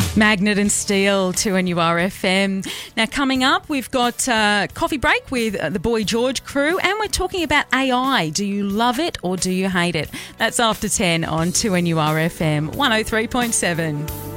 Magnet and Steel, 2NURFM. Now, coming up, we've got Coffee Break with the Boy George crew, and we're talking about AI. Do you love it or do you hate it? That's after 10 on 2NURFM 103.7.